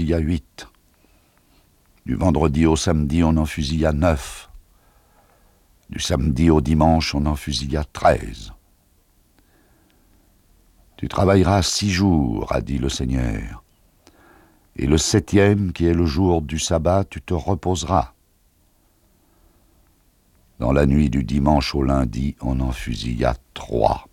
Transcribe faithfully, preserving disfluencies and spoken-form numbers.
fusilla huit. Du vendredi au samedi, on en fusilla neuf. Du samedi au dimanche, on en fusilla treize. Tu travailleras six jours, a dit le Seigneur, et le septième, qui est le jour du sabbat, tu te reposeras. Dans la nuit du dimanche au lundi, on en fusilla trois.